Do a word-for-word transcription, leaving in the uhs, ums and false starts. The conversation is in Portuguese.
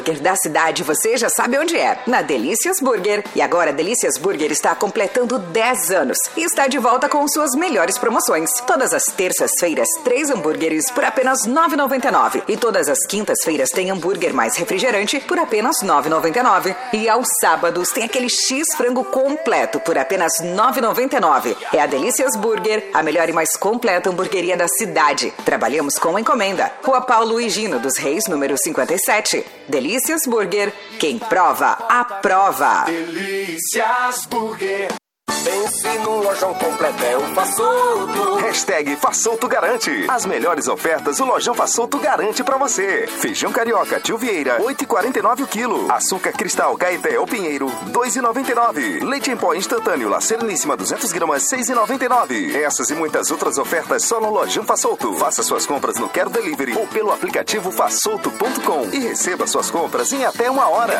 Da cidade, você já sabe onde é, na Delícias Burger. E agora a Delícias Burger está completando dez anos e está de volta com suas melhores promoções. Todas as terças-feiras, três hambúrgueres por apenas nove reais e noventa e nove centavos. E todas as quintas-feiras tem hambúrguer mais refrigerante por apenas nove reais e noventa e nove centavos. E aos sábados tem aquele X-frango completo por apenas nove reais e noventa e nove centavos. É a Delícias Burger, a melhor e mais completa hamburgueria da cidade. Trabalhamos com encomenda. Rua Paulo Higino dos Reis, número cinquenta e sete. Delícias Burger, quem prova, aprova. Delícias Burger. Pense num lojão completo, é o Façolto. Hashtag Façolto Garante. As melhores ofertas o Lojão Façolto garante pra você. Feijão carioca Tio Vieira, oito reais e quarenta e nove o quilo. Açúcar cristal Caeté ou Pinheiro, dois reais e noventa e nove centavos. Leite em pó instantâneo La Sereníssima duzentas gramas, seis reais e noventa e nove centavos. Essas e muitas outras ofertas só no Lojão Façolto. Faça suas compras no Quero Delivery ou pelo aplicativo façolto ponto com e receba suas compras em até uma hora.